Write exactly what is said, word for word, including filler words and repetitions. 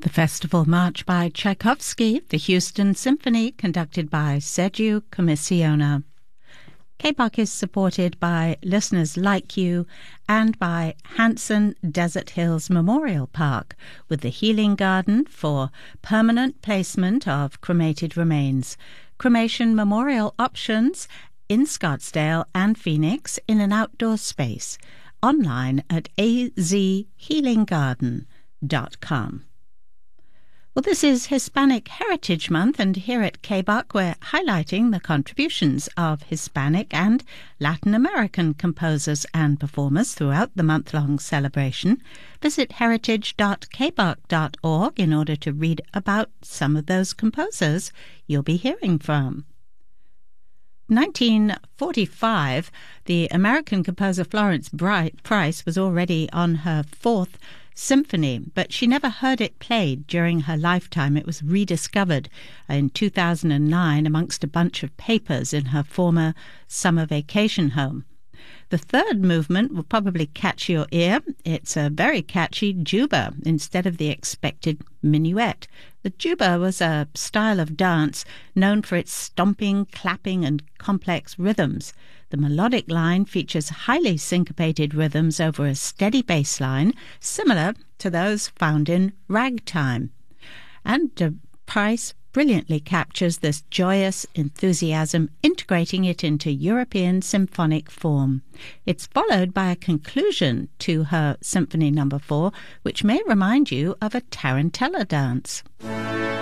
The Festival March by Tchaikovsky, the Houston Symphony, conducted by Sergio Commissiona. K B O C is supported by listeners like you and by Hanson Desert Hills Memorial Park, with the Healing Garden for permanent placement of cremated remains. Cremation memorial options in Scottsdale and Phoenix in an outdoor space. Online at a z healing garden dot com. Well, this is Hispanic Heritage Month, and here at K B O C we're highlighting the contributions of Hispanic and Latin American composers and performers throughout the month-long celebration. Visit heritage dot k b o c dot org in order to read about some of those composers you'll be hearing from. nineteen forty-five, the American composer Florence Bright Price was already on her fourth symphony, but she never heard it played during her lifetime. It was rediscovered in two thousand nine amongst a bunch of papers in her former summer vacation home. The third movement will probably catch your ear. It's a very catchy juba instead of the expected minuet. The juba was a style of dance known for its stomping, clapping, and complex rhythms. The melodic line features highly syncopated rhythms over a steady bass line, similar to those found in ragtime. And uh, Price brilliantly captures this joyous enthusiasm, integrating it into European symphonic form. It's followed by a conclusion to her Symphony Number Four, which may remind you of a tarantella dance.